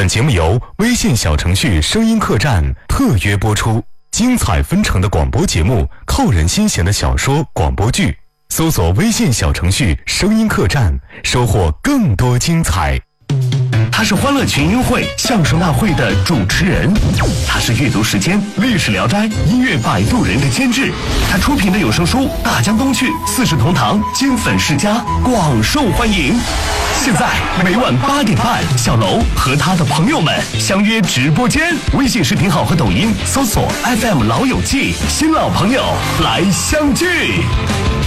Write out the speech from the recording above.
节目由微信小程序声音客栈特约播出，精彩纷呈的广播节目，扣人心弦的小说广播剧，搜索微信小程序声音客栈，收获更多精彩。 他是欢乐群英会相声大会的主持人，他是阅读时间历史聊斋音乐摆渡人的监制，他出品的有声书大江东去四世同堂金粉世家广受欢迎。现在每晚8点半，小楼和他的朋友们相约直播间，微信视频号和抖音搜索 FM 老友记，新老朋友来相聚。